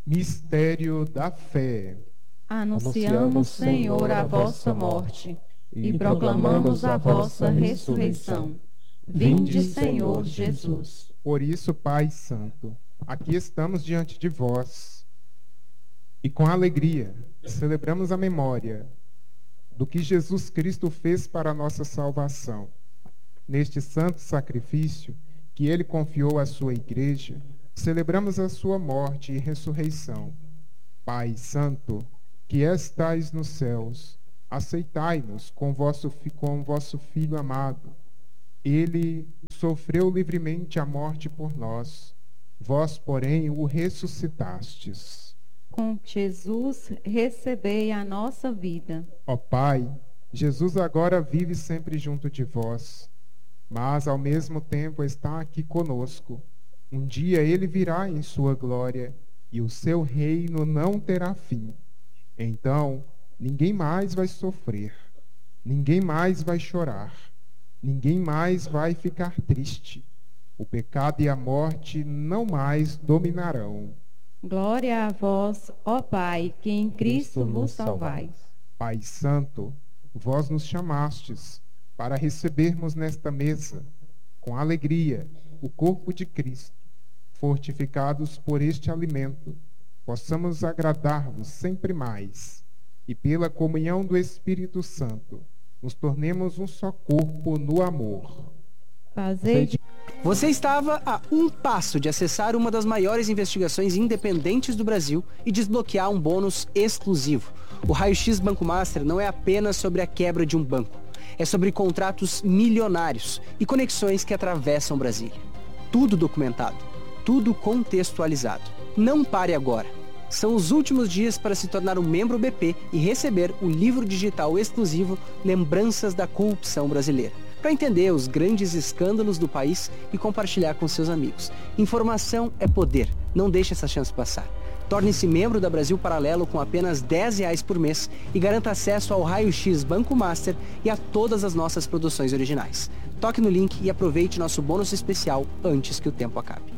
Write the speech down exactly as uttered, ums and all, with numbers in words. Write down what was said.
Mistério da fé. Anunciamos, Senhor, a vossa morte e proclamamos a vossa ressurreição. Vinde, Senhor Jesus. Por isso, Pai Santo, aqui estamos diante de vós e com alegria celebramos a memória do que Jesus Cristo fez para a nossa salvação. Neste santo sacrifício que Ele confiou à sua igreja, celebramos a sua morte e ressurreição. Pai Santo, que estais nos céus, aceitai-nos com vosso, com vosso Filho amado. Ele sofreu livremente a morte por nós, vós, porém, o ressuscitastes. Com Jesus, recebei a nossa vida. Ó Pai, Jesus agora vive sempre junto de vós, mas ao mesmo tempo está aqui conosco. Um dia ele virá em sua glória e o seu reino não terá fim. Então, ninguém mais vai sofrer, ninguém mais vai chorar, ninguém mais vai ficar triste. O pecado e a morte não mais dominarão. Glória a vós, ó Pai, que em Cristo vos salvais. Pai Santo, vós nos chamastes para recebermos nesta mesa, com alegria, o corpo de Cristo. Fortificados por este alimento, possamos agradar-vos sempre mais, e pela comunhão do Espírito Santo, nos tornemos um só corpo no amor. Fazei de... Você estava a um passo de acessar uma das maiores investigações independentes do Brasil e desbloquear um bônus exclusivo. O Raio-X Banco Master não é apenas sobre a quebra de um banco, é sobre contratos milionários e conexões que atravessam Brasília. Tudo documentado, tudo contextualizado. Não pare agora. São os últimos dias para se tornar um membro B P e receber o livro digital exclusivo Lembranças da Corrupção Brasileira, para entender os grandes escândalos do país e compartilhar com seus amigos. Informação é poder. Não deixe essa chance passar. Torne-se membro da Brasil Paralelo com apenas dez reais por mês e garanta acesso ao Raio-X Banco Master e a todas as nossas produções originais. Toque no link e aproveite nosso bônus especial antes que o tempo acabe.